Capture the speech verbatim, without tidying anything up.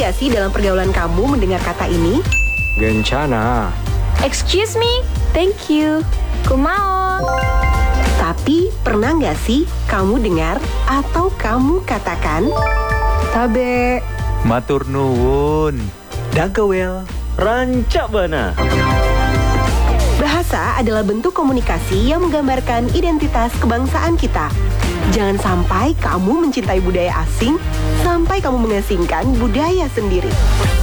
nggak sih dalam pergaulan kamu mendengar kata ini? Gencana. Excuse me, thank you. Kumaon. Tapi pernah nggak sih kamu dengar atau kamu katakan Tabe. Matur nuwun. Dagawel. Rancak bana. bahasa adalah bentuk komunikasi yang menggambarkan identitas kebangsaan kita. Jangan sampai kamu mencintai budaya asing sampai kamu mengasingkan budaya sendiri.